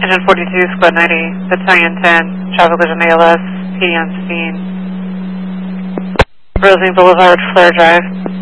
Engine 42, Squad 90, Battalion 10, traffic collision ALS, PD on scene. Rosing Boulevard, Flare Drive.